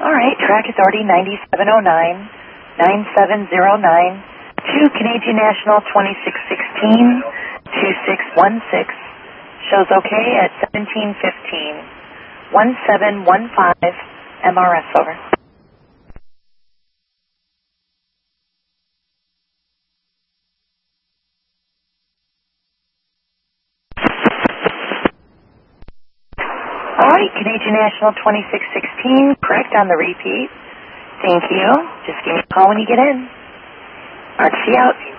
All right, track authority 9709, 9709, to Canadian National 2616, 2616. Shows okay at 1715, 1715, MRS, over. All right, Canadian National 2616, correct on the repeat. Thank you. Just give me a call when you get in. RTC out.